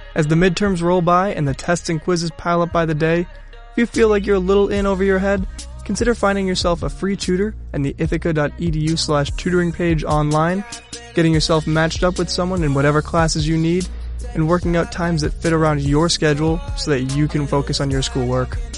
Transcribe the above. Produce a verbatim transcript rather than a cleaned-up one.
As the midterms roll by and the tests and quizzes pile up by the day, if you feel like you're a little in over your head, consider finding yourself a free tutor at the ithaca.edu slash tutoring page online, getting yourself matched up with someone in whatever classes you need, and working out times that fit around your schedule so that you can focus on your schoolwork.